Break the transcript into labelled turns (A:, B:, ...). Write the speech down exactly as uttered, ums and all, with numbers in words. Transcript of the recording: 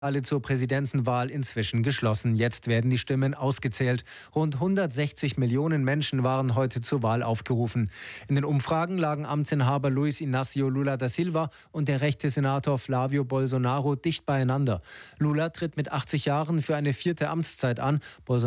A: Alle zur Präsidentenwahl inzwischen geschlossen. Jetzt werden die Stimmen ausgezählt. Rund hundertsechzig Millionen Menschen waren heute zur Wahl aufgerufen. In den Umfragen lagen Amtsinhaber Luiz Inácio Lula da Silva und der rechte Senator Flávio Bolsonaro dicht beieinander. Lula tritt mit achtzig Jahren für eine vierte Amtszeit an. Bolsonaro